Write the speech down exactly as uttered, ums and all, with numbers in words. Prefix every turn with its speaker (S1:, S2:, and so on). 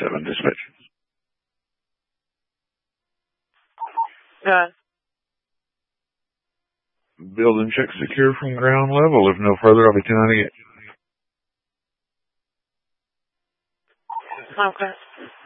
S1: seven dispatch.
S2: Good.
S1: Building check secure from ground level. If no further, I'll be two ninety-eight.
S2: Okay.